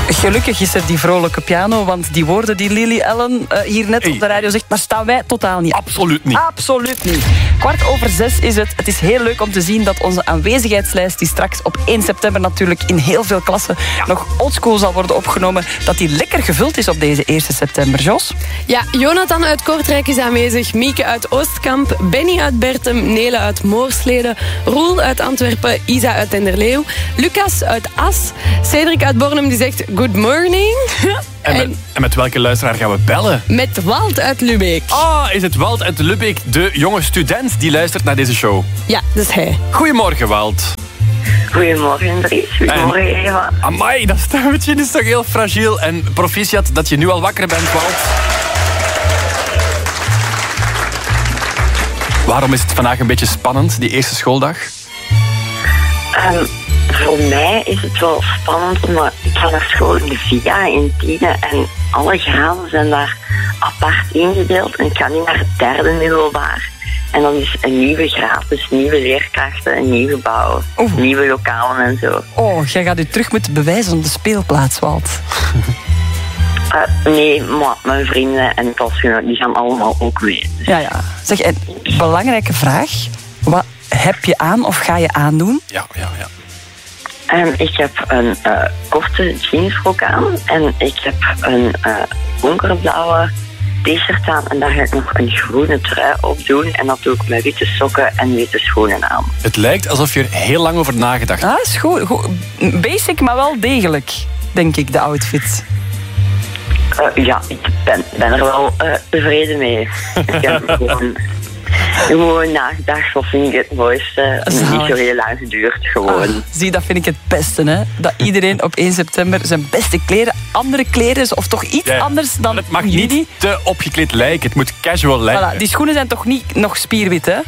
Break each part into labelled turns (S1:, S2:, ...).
S1: Gelukkig is er die vrolijke piano, want die woorden die Lily Allen hier net op de radio zegt, daar staan wij totaal niet.
S2: Absoluut niet.
S1: Absoluut niet. 5:15 is het. Het is heel leuk om te zien dat onze aanwezigheidslijst, die straks op 1 september natuurlijk in heel veel klassen nog oldschool zal worden opgenomen, dat die lekker gevuld is op deze 1 september, Jos.
S3: Ja, Jonathan uit Kortrijk is aanwezig, Mieke uit Oostkamp, Benny uit Bertem, Nele uit Moorsleden, Roel uit Antwerpen, Isa uit Denderleeuw, Lucas uit As, Cedric uit Bornem die zegt good morning.
S2: En met welke luisteraar gaan we bellen?
S3: Met Walt uit Lübeck.
S2: Is het Walt uit Lübeck, de jonge student die luistert naar deze show?
S3: Ja, dat is hij.
S2: Goedemorgen, Walt.
S4: Goedemorgen, Dries. Goedemorgen, Eva.
S2: Amai, dat stemmetje is toch heel fragiel. En proficiat dat je nu al wakker bent, Walt. Waarom is het vandaag een beetje spannend, die eerste schooldag?
S4: Voor mij is het wel spannend, omdat ik ga naar school in de VIA in Tiene en alle graden zijn daar apart ingedeeld. En ik ga nu naar het 3e middelbaar. En dan is een nieuwe graad, dus nieuwe leerkrachten, een nieuw gebouw, nieuwe lokalen en zo.
S1: Jij gaat u terug moeten bewijzen op de speelplaats, Walt.
S4: Nee, maar mijn vrienden en klasgenoten die gaan allemaal ook mee. Dus.
S1: Ja. Zeg, een belangrijke vraag. Wat heb je aan of ga je aandoen?
S2: Ja.
S4: Ik heb een korte jeansbroek aan en ik heb een donkerblauwe t-shirt aan en daar ga ik nog een groene trui op doen en dat doe ik met witte sokken en witte schoenen aan.
S2: Het lijkt alsof je er heel lang over nagedacht hebt.
S1: Is goed. Basic, maar wel degelijk, denk ik, de outfit.
S4: Ja, ik ben er wel tevreden mee. Ik heb gewoon nagedacht, wat vind ik het mooiste. Niet zo heel lang geduurd, gewoon.
S1: Zie, dat vind ik het beste, hè. Dat iedereen op 1 september zijn beste kleren, andere kleren, of toch iets anders dan
S2: het mag
S1: jullie.
S2: niet te opgekleed lijken. Het moet casual lijken.
S1: Voilà, die schoenen zijn toch niet nog spierwit, hè?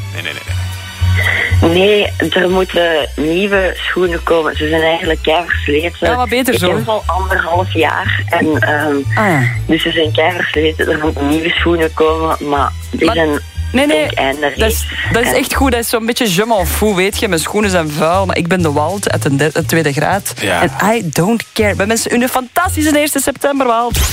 S4: Nee, er moeten nieuwe schoenen komen. Ze zijn eigenlijk keiversleten.
S1: Ja, wat beter zo.
S4: Ik heb al 1,5 jaar. En, Dus ze zijn keiversleten. Er moeten nieuwe schoenen komen, maar die zijn...
S1: Nee, dat is echt goed. Dat is zo'n beetje je m'en fous, weet je. Mijn schoenen zijn vuil, maar ik ben de Walt uit de 2e graad.
S2: Ja.
S1: En I don't care. Bij mensen, een fantastische 1 september, Walt.